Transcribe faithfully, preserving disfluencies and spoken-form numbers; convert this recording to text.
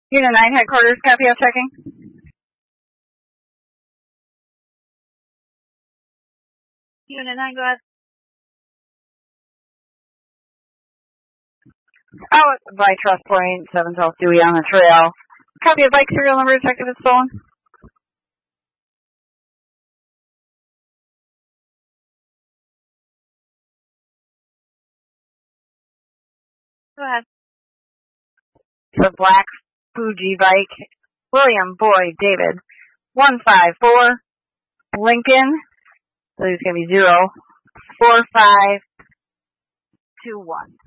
Unit nine headquarters, copy of checking. Unit nine, go ahead. Oh, by Trust Point, seven South Dewey on the trail. Copy of bike serial number, detective is stolen. Go ahead. The black Fuji bike, William Boyd David, one five four, Lincoln, so it's going to be zero, four five two one.